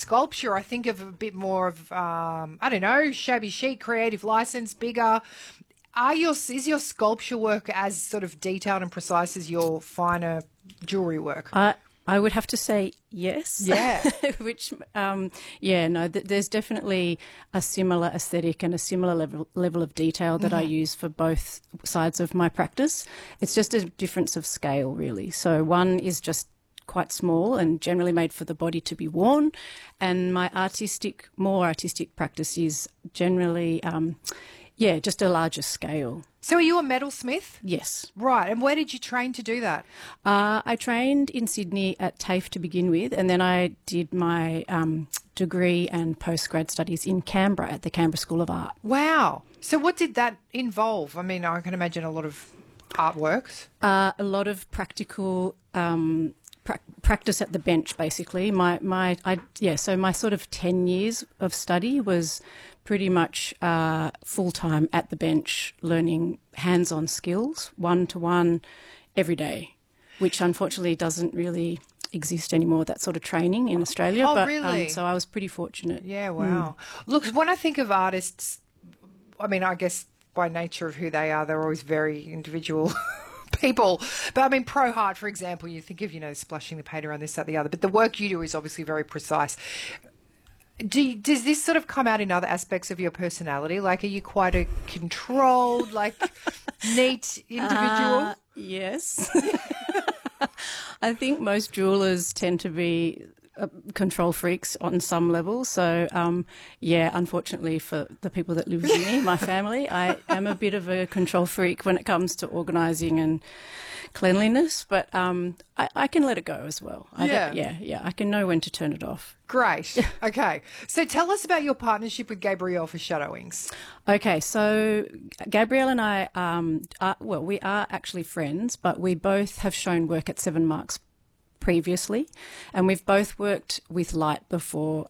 sculpture, I think of a bit more of, I don't know, shabby chic, creative license, bigger. Is your sculpture work as sort of detailed and precise as your finer jewelry work? I would have to say yes. Yeah. Which, no, there's definitely a similar aesthetic and a similar level of detail that I use for both sides of my practice. It's just a difference of scale, really. So one is just quite small and generally made for the body to be worn, and my more artistic practice is generally, just a larger scale. So are you a metalsmith? Yes. Right. And where did you train to do that? I trained in Sydney at TAFE to begin with, and then I did my degree and postgrad studies in Canberra at the Canberra School of Art. Wow. So what did that involve? I mean, I can imagine a lot of artworks. A lot of practical practice at the bench, basically. So my sort of 10 years of study was pretty much full-time at the bench, learning hands-on skills, one-to-one, every day, which unfortunately doesn't really exist anymore, that sort of training in Australia. Oh, really? So I was pretty fortunate. Yeah, wow. Look, when I think of artists, I mean, I guess by nature of who they are, they're always very individual people. But I mean, Pro Heart, for example, you think of, splashing the paint around this, that, the other. But the work you do is obviously very precise. Does this sort of come out in other aspects of your personality? Like, are you quite a controlled, neat individual? Yes. I think most jewelers tend to be control freaks on some level. So, unfortunately for the people that live with me, my family, I am a bit of a control freak when it comes to organising and cleanliness, but I can let it go as well. I can know when to turn it off. Great. Okay. So tell us about your partnership with Gabrielle for Shadow Wings. Okay, so Gabrielle and I, we are actually friends, but we both have shown work at Seven Marks previously, and we've both worked with light before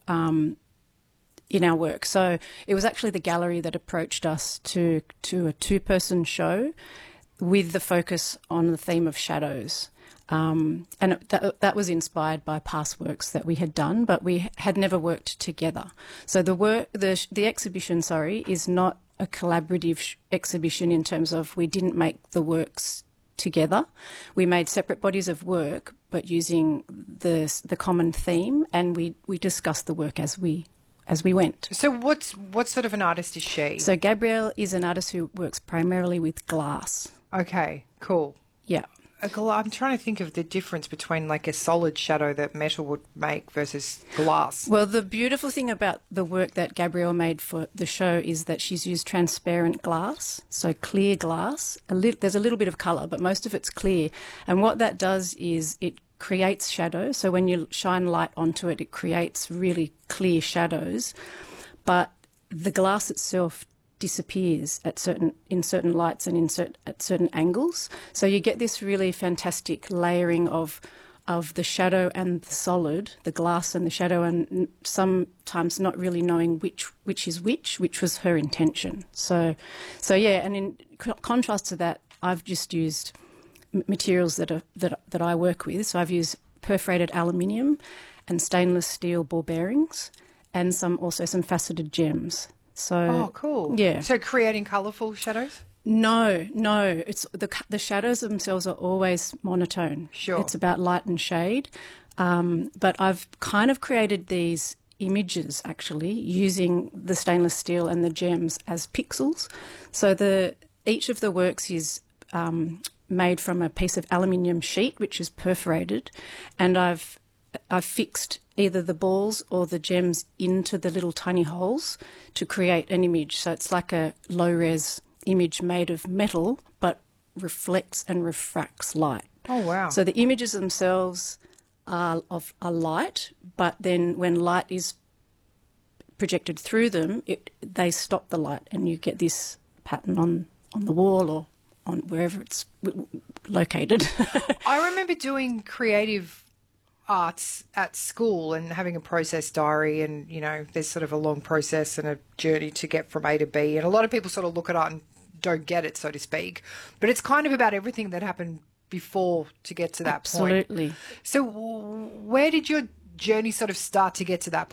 in our work. So it was actually the gallery that approached us to a two-person show with the focus on the theme of shadows. And that was inspired by past works that we had done, but we had never worked together. So the exhibition, is not a collaborative exhibition in terms of we didn't make the works together. We made separate bodies of work, but using the common theme, and we discussed the work as we went. So what sort of an artist is she? So Gabrielle is an artist who works primarily with glass. Okay, cool. Yeah. I'm trying to think of the difference between like a solid shadow that metal would make versus glass. Well, the beautiful thing about the work that Gabrielle made for the show is that she's used transparent glass, so clear glass. There's a little bit of colour, but most of it's clear. And what that does is it creates shadow. So when you shine light onto it, it creates really clear shadows. But the glass itself disappears in certain lights and at certain angles. So you get this really fantastic layering of the shadow and the solid, the glass and the shadow, and sometimes not really knowing which is which was her intention. So and in contrast to that, I've just used materials that I work with. So I've used perforated aluminium and stainless steel ball bearings, and also some faceted gems. So, cool. Yeah. So creating colourful shadows? No. It's the shadows themselves are always monotone. Sure. It's about light and shade. But I've kind of created these images actually using the stainless steel and the gems as pixels. So each of the works is made from a piece of aluminium sheet which is perforated, and I've fixed either the balls or the gems into the little tiny holes to create an image. So it's like a low-res image made of metal but reflects and refracts light. Oh, wow. So the images themselves are light, but then when light is projected through them, they stop the light and you get this pattern on the wall or on wherever it's located. I remember doing creative arts at school and having a process diary, and there's sort of a long process and a journey to get from A to B, and a lot of people sort of look at art and don't get it, so to speak, but it's kind of about everything that happened before to get to that point. Absolutely. So where did your journey sort of start to get to that